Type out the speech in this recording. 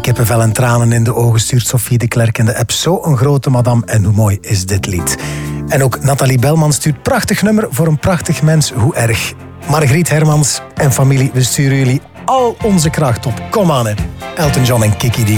kippenvel en tranen in de ogen stuurt Sophie de Klerk in de app. Zo een grote madame en hoe mooi is dit lied. En ook Nathalie Belman stuurt prachtig nummer voor een prachtig mens. Hoe erg. Margriet Hermans en familie, we sturen jullie al onze kracht op. Kom aan, hè. Elton John en Kiki D.